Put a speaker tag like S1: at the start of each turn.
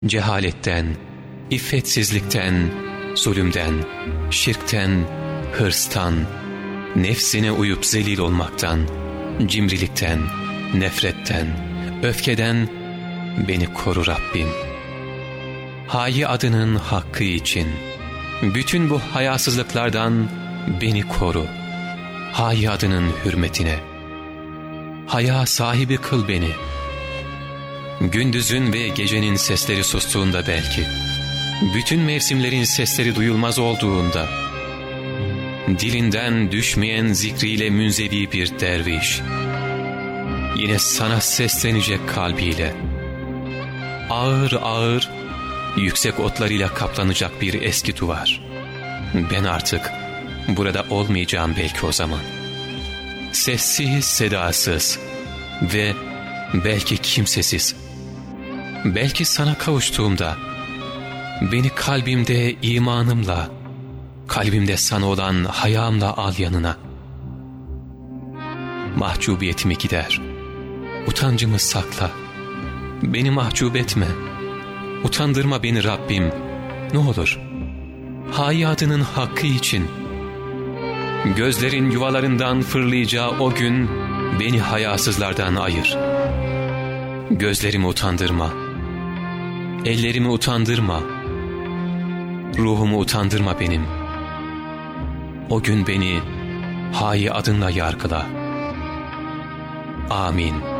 S1: cehaletten, iffetsizlikten, zulümden, şirkten, hırstan, nefsine uyup zelil olmaktan, cimrilikten, nefretten, öfkeden beni koru Rabbim. Hayi adının hakkı için bütün bu hayasızlıklardan beni koru. Hayi adının hürmetine haya sahibi kıl beni. Gündüzün ve gecenin sesleri sustuğunda belki, bütün mevsimlerin sesleri duyulmaz olduğunda, dilinden düşmeyen zikriyle münzevi bir derviş, yine sana seslenecek kalbiyle, ağır ağır, yüksek otlarıyla kaplanacak bir eski duvar. Ben artık burada olmayacağım belki o zaman. Sessiz, sedasız ve belki kimsesiz. Belki sana kavuştuğumda, beni kalbimde imanımla, kalbimde sana olan hayamla al yanına. Mahcubiyetimi gider, utancımı sakla. Beni mahcup etme, utandırma beni Rabbim, ne olur. Hayi adının hakkı için. Gözlerin yuvalarından fırlayacağı o gün beni hayasızlardan ayır. Gözlerimi utandırma, ellerimi utandırma, ruhumu utandırma benim. O gün beni hayi adınla yargıla. Amin.